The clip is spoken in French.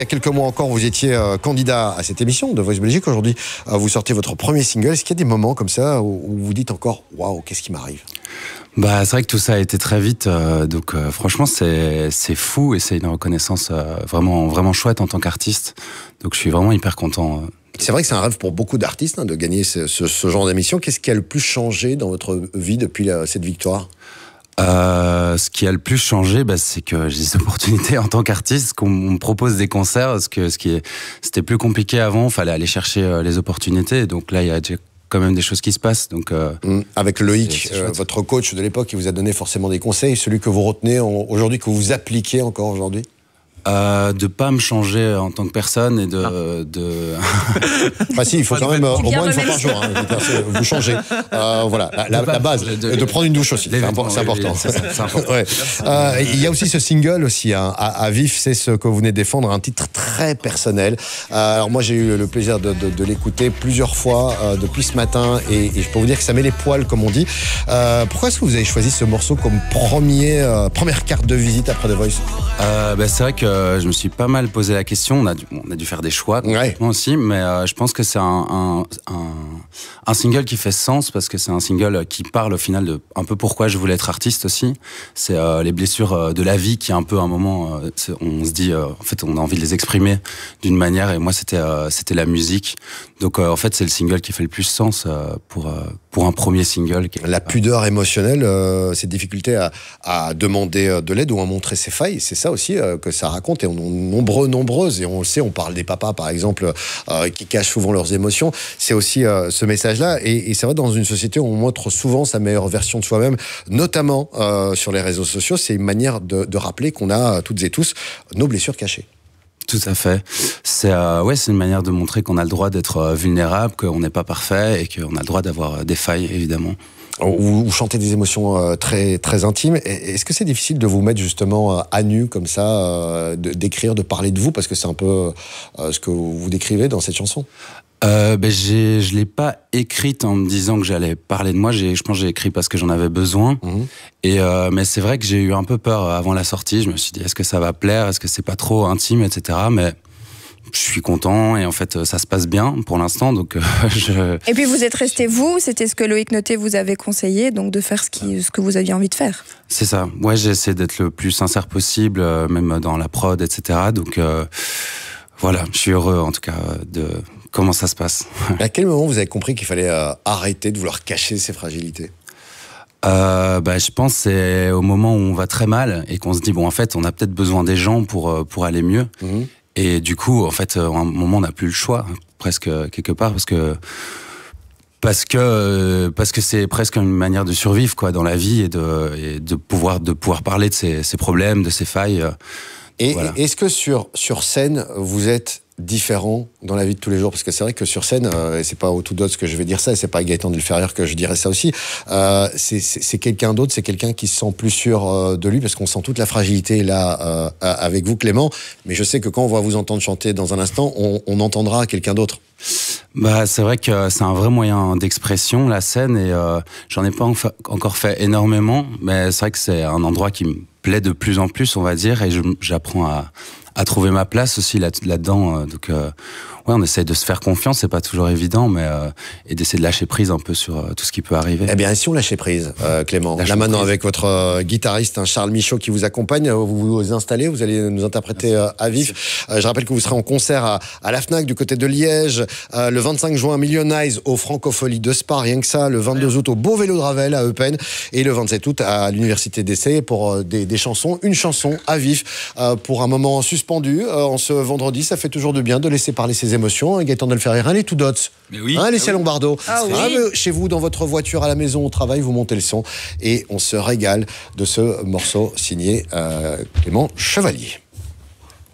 Il y a quelques mois encore, vous étiez candidat à cette émission de Voice Belgique. Aujourd'hui, vous sortez votre premier single. Est-ce qu'il y a des moments comme ça où vous dites encore « Waouh, qu'est-ce qui m'arrive ?» Bah, c'est vrai que tout ça a été très vite, donc franchement c'est fou et c'est une reconnaissance vraiment chouette en tant qu'artiste. Donc je suis vraiment hyper content. C'est vrai que c'est un rêve pour beaucoup d'artistes de gagner ce genre d'émission. Qu'est-ce qui a le plus changé dans votre vie depuis cette victoire ? Ce qui a le plus changé, c'est que j'ai des opportunités en tant qu'artiste, qu'on me propose des concerts, c'était plus compliqué avant, il fallait aller chercher les opportunités. Donc là, il y a quand même des choses qui se passent. Donc, avec Loïc, votre coach de l'époque, qui vous a donné forcément des conseils, celui que vous retenez aujourd'hui, que vous appliquez encore aujourd'hui ? De pas me changer en tant que personne et Enfin si, il faut quand même au moins une fois par jour vous changez. Voilà, la base, de prendre une douche aussi, c'est important. Ouais. Il y a aussi ce single aussi, à vif, c'est ce que vous venez de défendre, un titre très personnel. Alors moi j'ai eu le plaisir de l'écouter plusieurs fois depuis ce matin et je peux vous dire que ça met les poils comme on dit. Pourquoi est-ce que vous avez choisi ce morceau comme première carte de visite après The Voice ? C'est vrai que je me suis pas mal posé la question. On a dû faire des choix complètement aussi, mais je pense que c'est un single qui fait sens parce que c'est un single qui parle au final de un peu pourquoi je voulais être artiste aussi. C'est les blessures de la vie qui un peu à un moment, on se dit en fait on a envie de les exprimer d'une manière et moi c'était la musique. Donc en fait c'est le single qui fait le plus sens pour un premier single. La pudeur émotionnelle, cette difficulté à demander de l'aide ou à montrer ses failles, c'est ça aussi que ça raconte et on est nombreuses et on le sait, on parle des papas par exemple qui cachent souvent leurs émotions, c'est aussi ce message-là et c'est vrai dans une société où on montre souvent sa meilleure version de soi-même, notamment sur les réseaux sociaux, c'est une manière de rappeler qu'on a toutes et tous nos blessures cachées. Tout à fait. C'est une manière de montrer qu'on a le droit d'être vulnérable, qu'on n'est pas parfait et qu'on a le droit d'avoir des failles, évidemment. Vous chantez des émotions très, très intimes. Est-ce que c'est difficile de vous mettre justement à nu comme ça, d'écrire, de parler de vous, parce que c'est un peu ce que vous décrivez dans cette chanson ? Je l'ai pas écrite en me disant que j'allais parler de moi. Je pense que j'ai écrit parce que j'en avais besoin. Mais c'est vrai que j'ai eu un peu peur avant la sortie. Je me suis dit, est-ce que ça va plaire ? Est-ce que c'est pas trop intime, etc. Mais je suis content et en fait ça se passe bien pour l'instant. Donc Et puis vous êtes resté vous. C'était ce que Loïc Noté vous avait conseillé, donc de faire ce que vous aviez envie de faire. C'est ça. Ouais, j'ai essayé d'être le plus sincère possible, même dans la prod, etc. Donc voilà, je suis heureux en tout cas de comment ça se passe. À quel moment vous avez compris qu'il fallait arrêter de vouloir cacher ses fragilités ? Je pense que c'est au moment où on va très mal et qu'on se dit, bon, en fait, on a peut-être besoin des gens pour aller mieux. Et du coup, en fait, à un moment, on n'a plus le choix, presque, quelque part, parce que c'est presque une manière de survivre, quoi, dans la vie et de pouvoir parler de ses problèmes, de ses failles. Et voilà. Est-ce que sur scène, vous êtes différent dans la vie de tous les jours, parce que c'est vrai que sur scène, et c'est pas au tout d'autre que je vais dire ça, et c'est pas à Gaëtan Delferrière que je dirais ça aussi, c'est quelqu'un d'autre, c'est quelqu'un qui se sent plus sûr de lui, parce qu'on sent toute la fragilité là avec vous, Clément, mais je sais que quand on va vous entendre chanter dans un instant, on entendra quelqu'un d'autre. C'est vrai que c'est un vrai moyen d'expression, la scène, et j'en ai pas encore fait énormément, mais c'est vrai que c'est un endroit qui me plaît de plus en plus, on va dire, et j'apprends à trouver ma place aussi là-dedans. Donc, on essaye de se faire confiance, c'est pas toujours évident, mais et d'essayer de lâcher prise un peu sur tout ce qui peut arriver. Eh bien, si on lâchait prise, Clément, là maintenant avec votre guitariste, Charles Michaud, qui vous accompagne, vous vous installez, vous allez nous interpréter à vif. Je rappelle que vous serez en concert à la Fnac du côté de Liège, le 25 juin Millionize au Francophonie de Spa, rien que ça, le 22 août au Beau Vélo de Ravel à Eupen, et le 27 août à l'Université d'Essai pour des chansons, une chanson à vif pour un moment suspendu en ce vendredi. Ça fait toujours du bien de laisser parler ses émotions. Gaëtan Delferrière, allez tout dots. Oui. Laetitia Lombardo. Oui. Chez vous, dans votre voiture, à la maison, au travail, vous montez le son et on se régale de ce morceau signé Clément Chevalier.